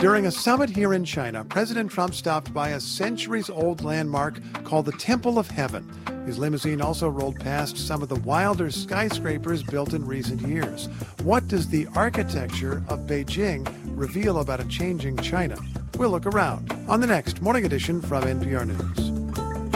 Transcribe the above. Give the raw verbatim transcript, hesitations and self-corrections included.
During a summit here in China, President Trump stopped by a centuries-old landmark called the Temple of Heaven. His limousine also rolled past some of the wilder skyscrapers built in recent years. What does the architecture of Beijing reveal about a changing China? We'll look around on the next Morning Edition from N P R News.